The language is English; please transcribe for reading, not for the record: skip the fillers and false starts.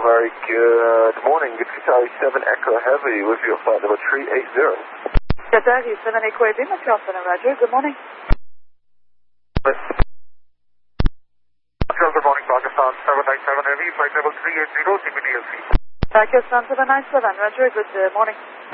very good morning. Good Qatari 7 Echo Heavy with your flight number 380. Qatari 7 Echo Heavy, McAlpin, Roger. Good morning. Good morning, Pakistan 797 Heavy, flight level 380, TPDLC. Pakistan 797, Roger. Good morning.